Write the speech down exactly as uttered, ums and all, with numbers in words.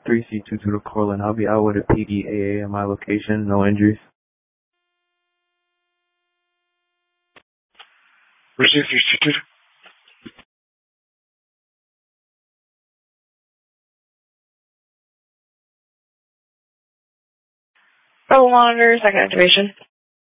three C two two to Cortland. I'll be out with a P D A A at my location. No injuries. Receive three C two. Rebel monitor, second activation.